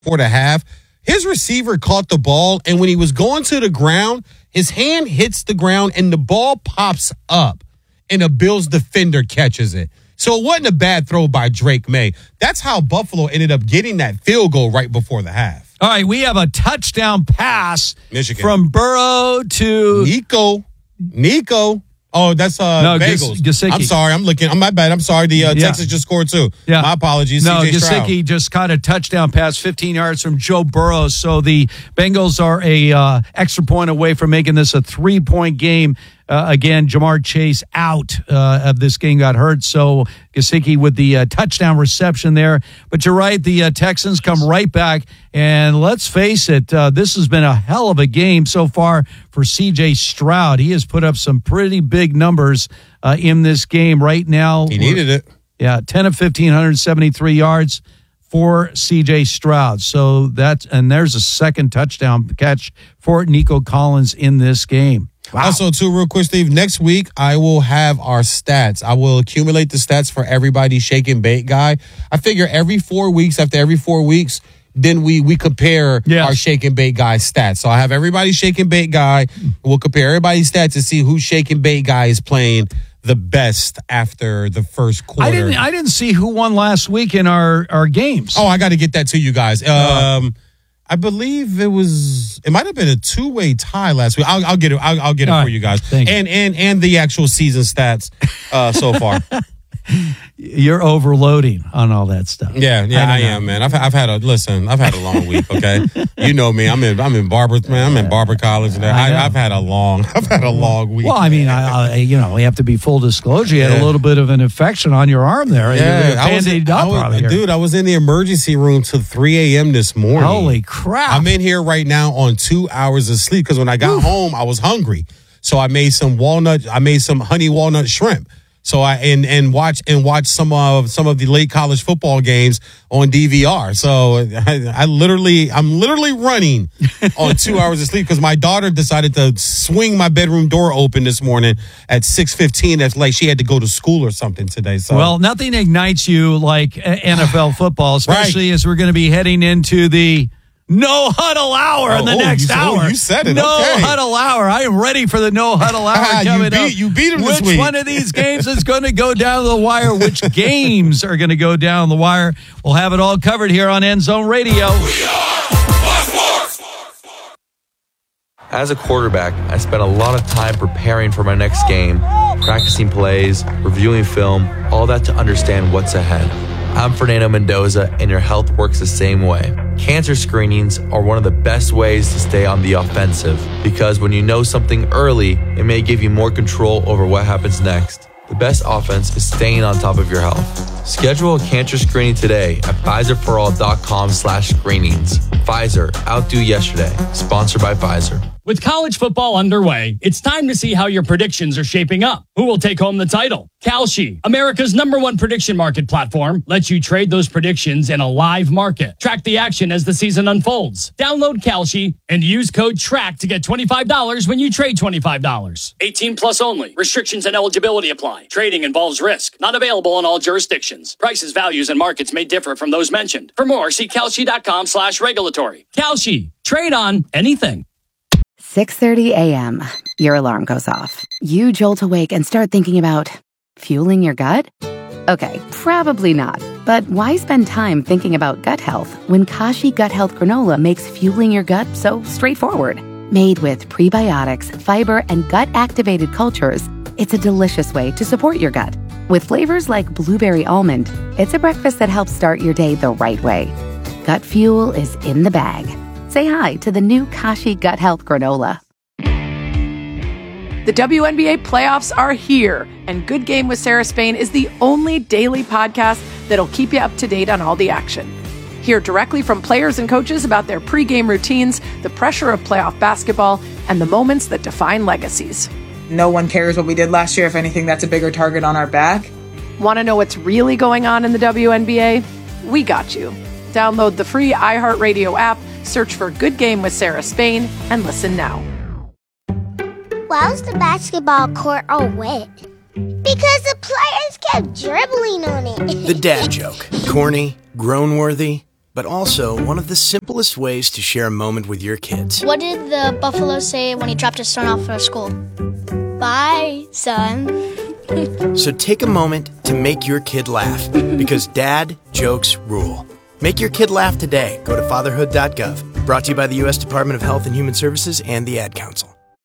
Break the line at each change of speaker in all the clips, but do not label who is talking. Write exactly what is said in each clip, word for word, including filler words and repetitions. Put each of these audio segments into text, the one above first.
for the half. His receiver caught the ball, and when he was going to the ground, his hand hits the ground, and the ball pops up, and a Bills defender catches it. So it wasn't a bad throw by Drake May. That's how Buffalo ended up getting that field goal right before the half.
All right, we have a touchdown pass
Michigan.
from Burrow to
Nico. Nico. Oh, that's uh,
no,
Bagels.
Gesicki.
I'm sorry. I'm looking. I'm my bad. I'm sorry. The uh,
Yeah.
Texas just scored too.
Yeah.
My apologies.
No,
C J Stroud.
Gesicki just caught a touchdown pass fifteen yards from Joe Burrow. So the Bengals are a uh, extra point away from making this a three-point game. Uh, again, Jamar Chase out uh, of this game, got hurt. So Gesicki with the uh, touchdown reception there. But you're right, the uh, Texans come right back. And let's face it, uh, this has been a hell of a game so far for C J Stroud. He has put up some pretty big numbers uh, in this game right now.
He needed it.
Yeah, ten of fifteen, one hundred seventy-three yards for C J Stroud. So that, and there's a second touchdown catch for Nico Collins in this game. Wow.
Also, too, real quick, Steve, next week I will have our stats. I will accumulate the stats for everybody shake and bake guy. I figure every four weeks, after every four weeks, then we we compare
yes.
our shake and bake guy stats. So I have everybody shake and bake guy. We'll compare everybody's stats to see who shake and bake guy is playing the best after the first quarter.
I didn't I didn't see who won last week in our, our games.
Oh, I got to get that to you guys. Um, I believe it was. It might have been a two-way tie last week. I'll, I'll get it. I'll, I'll get it
All
for
right.
you guys.
Thank
and and and the actual season stats uh, so far.
You're overloading on all that stuff.
Yeah, yeah, I,
I
I am, man. I've I've had a listen. I've had a long week. Okay, you know me. I'm in I'm in barber man. I'm in barber college. And
I know.
I, I've had a long. I've had a long week.
Well, I mean, I, I, you know, we have to be full disclosure. You had
Yeah.
a little bit of an infection on your arm there.
Yeah,
You're
I was,
Band-Aid
I
up
was-
out here.
dude. I was in the emergency room till three a.m. this morning.
Holy crap!
I'm in here right now on two hours of sleep because when I got
Oof.
home, I was hungry. So I made some walnut. I made some honey walnut shrimp. So I and and watch and watch some of some of the late college football games on D V R. So I, I literally, I'm literally running on two hours of sleep because my daughter decided to swing my bedroom door open this morning at six fifteen. That's like she had to go to school or something today. So
Well, nothing ignites you like N F L football, especially
Right.
as we're going to be heading into the no huddle hour in the
Oh,
next
you said- oh,
hour.
you said it.
No
Okay.
huddle hour. I am ready for the no huddle hour
You
coming
beat-
up.
you beat 'em this
Which
week.
one of these games is going to go down the wire? Which games are going to go down the wire? We'll have it all covered here on End Zone Radio.
As a quarterback, I spent a lot of time preparing for my next game, practicing plays, reviewing film, all that to understand what's ahead. I'm Fernando Mendoza, and your health works the same way. Cancer screenings are one of the best ways to stay on the offensive because when you know something early, it may give you more control over what happens next. The best offense is staying on top of your health. Schedule a cancer screening today at Pfizerforall.com slash screenings. Pfizer, outdo yesterday. Sponsored by Pfizer.
With college football underway, it's time to see how your predictions are shaping up. Who will take home the title? Kalshi, America's number one prediction market platform, lets you trade those predictions in a live market. Track the action as the season unfolds. Download Kalshi and use code TRACK to get twenty-five dollars when you trade twenty-five dollars. eighteen plus only. Restrictions and eligibility apply. Trading involves risk. Not available in all jurisdictions. Prices, values, and markets may differ from those mentioned. For more, see Kalshi.com slash regulatory. Kalshi. Trade on anything.
six thirty a.m. Your alarm goes off. You jolt awake and start thinking about fueling your gut? Okay, probably not. But why spend time thinking about gut health when Kashi Gut Health Granola makes fueling your gut so straightforward? Made with prebiotics, fiber, and gut-activated cultures, it's a delicious way to support your gut. With flavors like blueberry almond, it's a breakfast that helps start your day the right way. Gut fuel is in the bag. Say hi to the new Kashi Gut Health Granola.
The W N B A playoffs are here, and Good Game with Sarah Spain is the only daily podcast that'll keep you up to date on all the action. Hear directly from players and coaches about their pregame routines, the pressure of playoff basketball, and the moments that define legacies.
No one cares what we did last year. If anything, that's a bigger target on our back.
Want to know what's really going on in the W N B A? We got you. Download the free iHeartRadio app, search for Good Game with Sarah Spain, and listen now.
Why was the basketball court all wet? Because the players kept dribbling on it.
The dad joke. Corny, grown-worthy, but also one of the simplest ways to share a moment with your kids.
What did the buffalo say when he dropped his son off at school? Bye, son.
So take a moment to make your kid laugh, because dad jokes rule. Make your kid laugh today. Go to fatherhood dot gov. Brought to you by the U S Department of Health and Human Services and the Ad Council.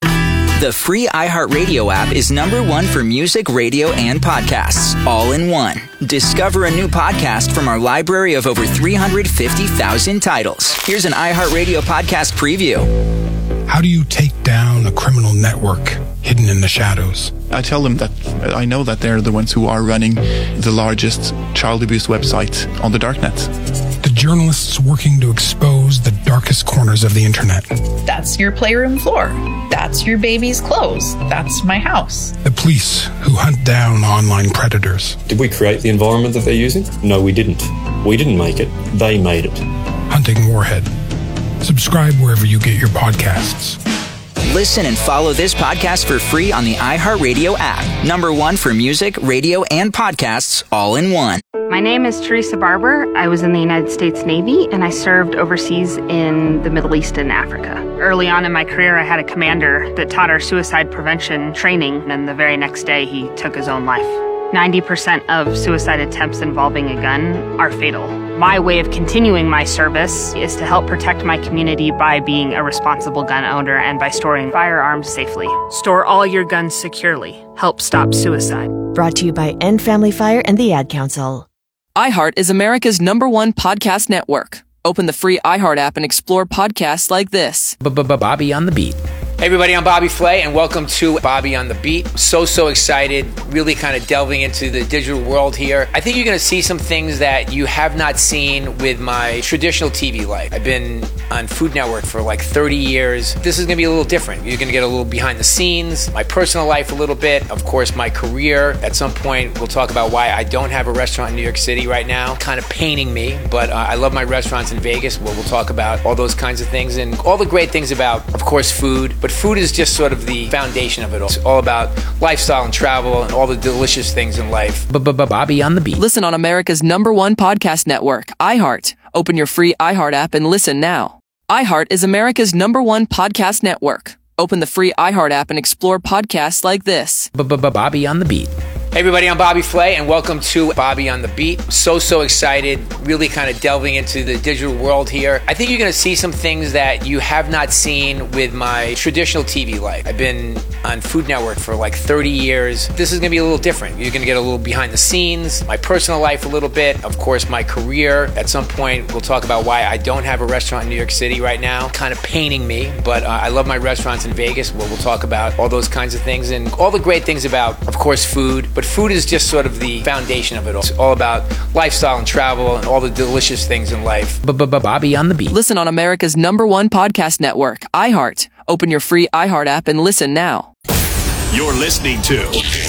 The free iHeartRadio app is number one for music, radio, and podcasts, all in one. Discover a new podcast from our library of over three hundred fifty thousand titles. Here's an iHeartRadio podcast preview.
How do you take down a criminal network hidden in the shadows?
I tell them that I know that they're the ones who are running the largest child abuse website on the darknet.
The journalists working to expose the darkest corners of the internet.
That's your playroom floor. That's your baby's clothes. That's my house.
The police who hunt down online predators.
Did we create the environment that they're using? No, we didn't. We didn't make it. They made it.
Hunting Warhead. Subscribe wherever you get your podcasts.
Listen and follow this podcast for free on the iHeartRadio app. Number one for music, radio, and podcasts, all in one.
My name is Teresa Barber. I was in the United States Navy, and I served overseas in the Middle East and Africa. Early on in my career, I had a commander that taught our suicide prevention training, and the very next day, he took his own life. ninety percent of suicide attempts involving a gun are fatal. My way of continuing my service is to help protect my community by being a responsible gun owner and by storing firearms safely. Store all your guns securely. Help stop suicide.
Brought to you by End Family Fire and the Ad Council.
iHeart is America's number one podcast network. Open the free iHeart app and explore podcasts like this.
Bobby on the Beat. Hey everybody, I'm Bobby Flay, and welcome to Bobby on the Beat. So, so excited, really kind of delving into the digital world here. I think you're going to see some things that you have not seen with my traditional T V life. I've been on Food Network for like thirty years. This is going to be a little different. You're going to get a little behind the scenes, my personal life a little bit, of course, my career. At some point, we'll talk about why I don't have a restaurant in New York City right now. Kind of paining me, but uh, I love my restaurants in Vegas. Well, we'll talk about all those kinds of things and all the great things about, of course, food. But food is just sort of the foundation of it all. It's all about lifestyle and travel and all the delicious things in life.
Bobby on the Beat. Listen on America's number one podcast network, iHeart. Open your free iHeart app and listen now. iHeart is America's number one podcast network. Open the free iHeart app and explore podcasts like this.
Bobby on the Beat. Hey everybody, I'm Bobby Flay, and welcome to Bobby on the Beat. So, so excited, really kind of delving into the digital world here. I think you're going to see some things that you have not seen with my traditional T V life. I've been on Food Network for like thirty years. This is going to be a little different. You're going to get a little behind the scenes, my personal life a little bit, of course, my career. At some point, we'll talk about why I don't have a restaurant in New York City right now. Kind of paining me, but uh, I love my restaurants in Vegas. Well, we'll talk about all those kinds of things and all the great things about, of course, food. But food is just sort of the foundation of it all. It's all about lifestyle and travel and all the delicious things in life.
Bobby on the Beat. Listen on America's number one podcast network, iHeart. Open your free iHeart app and listen now.
You're listening to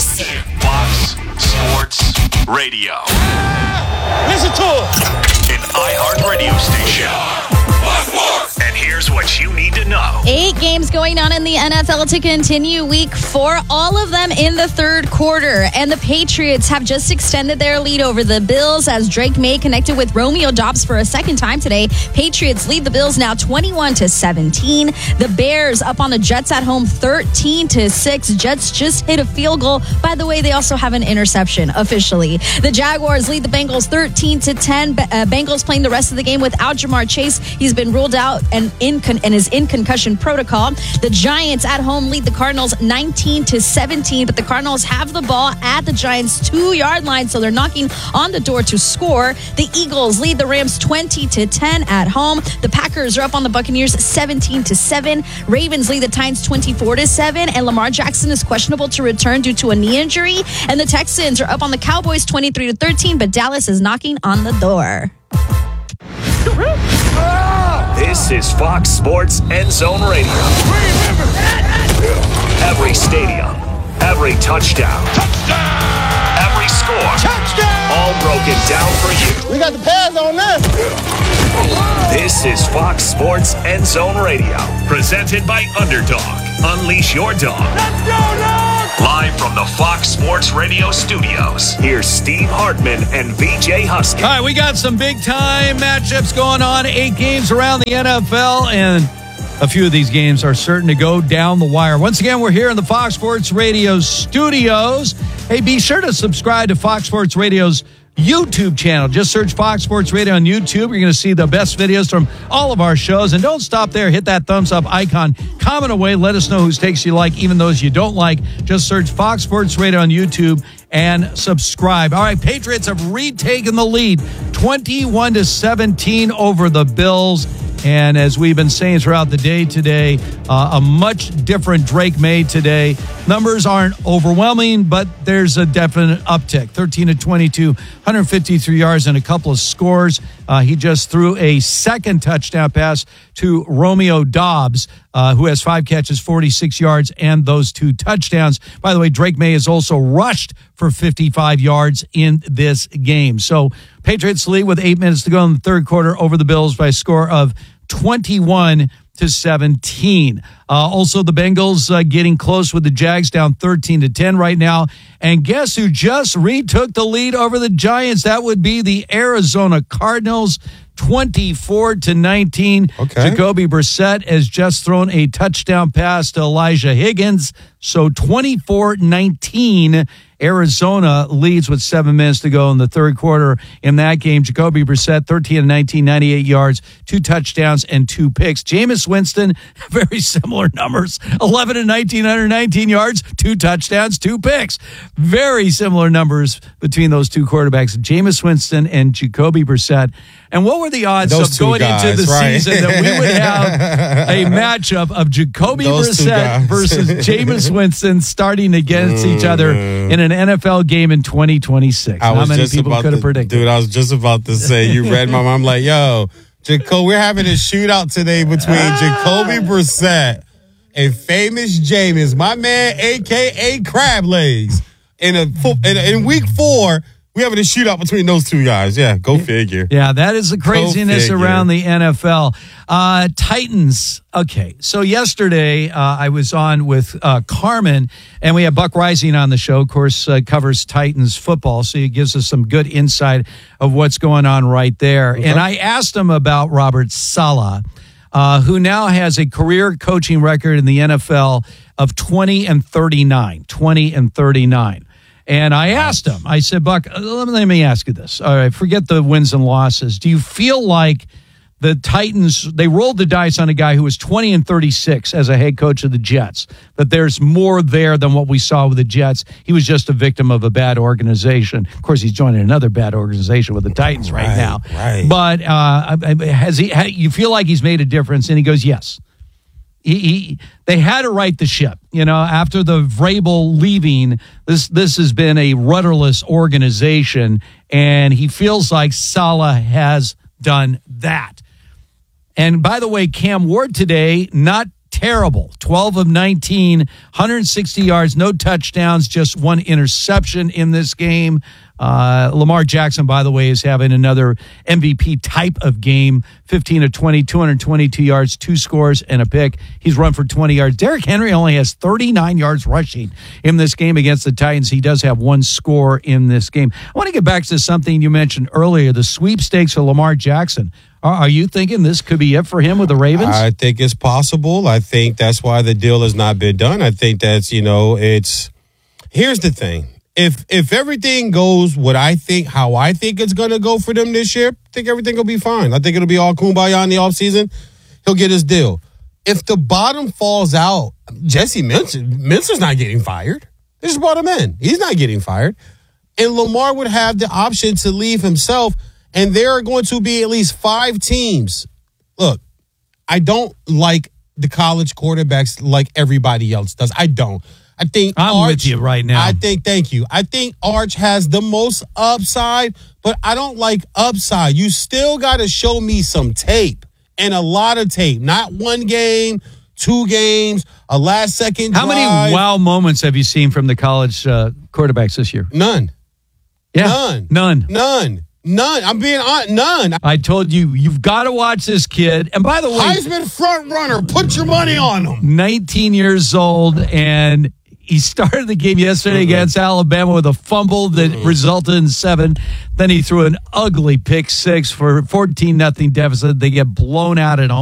Fox Sports Radio.
Listen to it.
An iHeart radio station. And here's what you need to know.
Eight games going on in the N F L to continue week four, all of them in the third quarter. And the Patriots have just extended their lead over the Bills as Drake May connected with Romeo Doubs for a second time today. Patriots lead the Bills now twenty-one to seventeen. The Bears up on the Jets at home thirteen to six. Jets just hit a field goal. By the way, they also have an interception officially. The Jaguars lead the Bengals thirteen to ten. Uh, Bengals playing the rest of the game without Jamar Chase. He's been ruled out and in con- and is in concussion protocol. The Giants at home lead the Cardinals nineteen to seventeen, but the Cardinals have the ball at the Giants two-yard line, so they're knocking on the door to score. The Eagles lead the Rams twenty to ten at home. The Packers are up on the Buccaneers seventeen to seven. Ravens lead the Titans twenty-four to seven, and Lamar Jackson is questionable to return due to a knee injury. And the Texans are up on the Cowboys twenty-three to thirteen, but Dallas is knocking on the door.
This is Fox Sports End Zone Radio. Every stadium, every touchdown, touchdown, every score, touchdown, all broken down for you.
We got the pads on now.
This is Fox Sports End Zone Radio, presented by Underdog. Unleash your dog.
Let's go, dog!
Live from the Fox Sports Radio studios, here's Steve Hartman and V J Husky.
All right, we got some big-time matchups going on. Eight games around the N F L, and a few of these games are certain to go down the wire. Once again, we're here in the Fox Sports Radio studios. Hey, be sure to subscribe to Fox Sports Radio's YouTube channel. Just search Fox Sports Radio on YouTube. You're going to see the best videos from all of our shows. And don't stop there. Hit that thumbs up icon. Comment away. Let us know whose takes you like, even those you don't like. Just search Fox Sports Radio on YouTube and subscribe. All right, Patriots have retaken the lead, twenty-one to seventeen over the Bills. And as we've been saying throughout the day today, uh, a much different Drake May today. Numbers aren't overwhelming, but there's a definite uptick. thirteen to twenty-two, one hundred fifty-three yards and a couple of scores. Uh, he just threw a second touchdown pass to Romeo Doubs, uh, who has five catches, forty-six yards, and those two touchdowns. By the way, Drake May has also rushed for fifty-five yards in this game. So Patriots lead with eight minutes to go in the third quarter over the Bills by a score of twenty-one to seventeen. Uh, also, the Bengals uh, getting close with the Jags down thirteen to ten right now. And guess who just retook the lead over the Giants? That would be the Arizona Cardinals, twenty-four to nineteen.
Okay.
Jacoby Brissett has just thrown a touchdown pass to Elijah Higgins. So twenty-four nineteen. Arizona leads with seven minutes to go in the third quarter. In that game, Jacoby Brissett, thirteen and nineteen, ninety-eight yards, two touchdowns, and two picks. Jameis Winston, very similar numbers, eleven and nineteen, one hundred nineteen yards, two touchdowns, two picks. Very similar numbers between those two quarterbacks, Jameis Winston and Jacoby Brissett. And what were the odds
Those
of
two
going
guys,
into the
right?
season that we would have a matchup of Jacoby
Those two
Brissett
guys.
versus Jameis Winston starting against each other in an N F L game in twenty twenty-six?
I
How
was
many
just
people
about
could have
to-
predicted?
Dude, I was just about to say, you read my mind. I'm like, yo, Jaco, we're having a shootout today between Jacoby Brissett and famous Jameis, my man, a k a. Crab Legs. In, a, fo- in, in week four, we're having a shootout between those two guys. Yeah, go figure.
Yeah, that is the craziness
figure.
around the N F L. Uh, Titans. Okay, so yesterday uh, I was on with uh, Carmen, and we had Buck Rising on the show. Of course, uh, covers Titans football, so he gives us some good insight of what's going on right there.
Okay.
And I asked him about Robert Saleh, uh, who now has a career coaching record in the N F L of twenty and thirty-nine. twenty and thirty-nine. And I asked him, I said, Buck, let me ask you this. All right, forget the wins and losses. Do you feel like the Titans, they rolled the dice on a guy who was twenty and thirty-six as a head coach of the Jets, that there's more there than what we saw with the Jets? He was just a victim of a bad organization. Of course, he's joining another bad organization with the Titans right, right now.
Right.
But uh, has he? You feel like he's made a difference? And he goes, yes. He, he, they had to right the ship, you know, after the Vrabel leaving. This this has been a rudderless organization, and he feels like Saleh has done that. And by the way, Cam Ward today, not terrible. twelve of nineteen, one hundred sixty yards, no touchdowns, just one interception in this game. Uh, Lamar Jackson, by the way, is having another M V P type of game. fifteen of twenty, two hundred twenty-two yards, two scores, and a pick. He's run for twenty yards. Derrick Henry only has thirty-nine yards rushing in this game against the Titans. He does have one score in this game. I want to get back to something you mentioned earlier, the sweepstakes for Lamar Jackson. Are, are you thinking this could be it for him with the Ravens?
I think it's possible. I think that's why the deal has not been done. I think that's, you know, it's, here's the thing. If if everything goes what I think, how I think it's going to go for them this year, I think everything will be fine. I think it'll be all kumbaya in the offseason. He'll get his deal. If the bottom falls out, Jesse Minster, Minster's not getting fired. They just brought him in. He's not getting fired. And Lamar would have the option to leave himself, and there are going to be at least five teams. Look, I don't like the college quarterbacks like everybody else does. I don't. I think
I'm
Arch,
with you right now.
I think, thank you. I think Arch has the most upside, but I don't like upside. You still got to show me some tape, and a lot of tape. Not one game, two games, a last second
How
drive.
many wow moments have you seen from the college uh, quarterbacks this year?
None.
Yeah,
None.
None.
None. None. I'm being honest. None.
I told you, you've got to watch this kid. And by the way,
Heisman front runner. Put your money on him.
nineteen years old, and he started the game yesterday mm-hmm. against Alabama with a fumble that mm-hmm. resulted in seven. Then he threw an ugly pick six for fourteen nothing deficit. They get blown out at home.